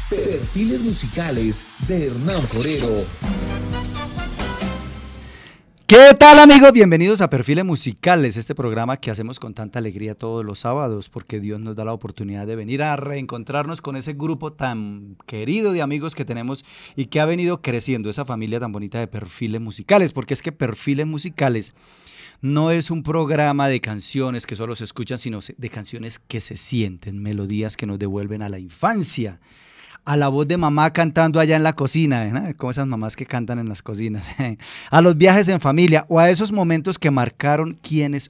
Perfiles musicales de Hernán Forero. ¿Qué tal, amigos? Bienvenidos a Perfiles Musicales, este programa que hacemos con tanta alegría todos los sábados, porque Dios nos da la oportunidad de venir a reencontrarnos con ese grupo tan querido de amigos que tenemos y que ha venido creciendo, esa familia tan bonita de Perfiles Musicales, porque es que Perfiles Musicales no es un programa de canciones que solo se escuchan, sino de canciones que se sienten, melodías que nos devuelven a la infancia, a la voz de mamá cantando allá en la cocina, ¿no? Como esas mamás que cantan en las cocinas, a los viajes en familia o a esos momentos que marcaron quiénes